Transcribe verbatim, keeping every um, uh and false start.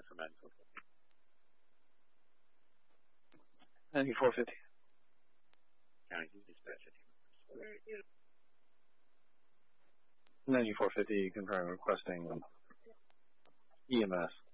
for medical. ninety-four fifty. County dispatch. ninety-four fifty, confirm requesting E M S.